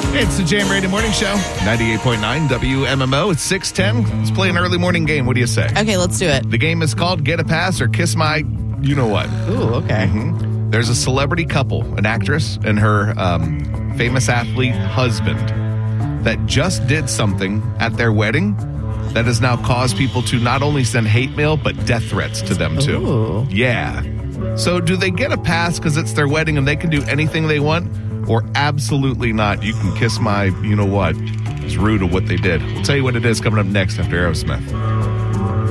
It's the Jam Radio Morning Show, 98.9 WMMO. It's 6:10. Let's play an early morning game. What do you say? Okay, let's do it. The game is called Get a Pass or Kiss My You-Know-What. Ooh, okay. There's a celebrity couple, an actress and her famous athlete husband, that just did something at their wedding that has now caused people to not only send hate mail, but death threats to them, too. Ooh. Yeah. So do they get a pass because it's their wedding and they can do anything they want? Or absolutely not? You can kiss my you-know-what. It's rude of what they did. We'll tell you what it is coming up next after Aerosmith.